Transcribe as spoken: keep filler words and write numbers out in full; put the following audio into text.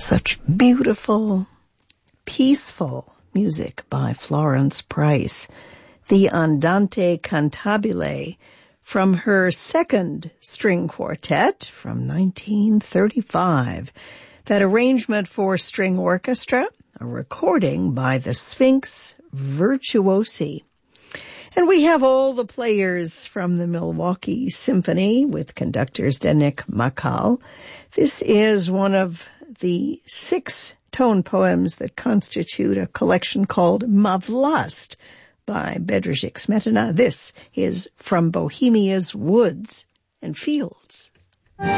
Such beautiful, peaceful music by Florence Price. The Andante Cantabile from her second string quartet from nineteen thirty-five. That arrangement for string orchestra, a recording by the Sphinx Virtuosi. And we have all the players from the Milwaukee Symphony with conductors Denik Makal. This is one of the six tone poems that constitute a collection called Mavlast by Bedřich Smetana. This is From Bohemia's Woods and Fields.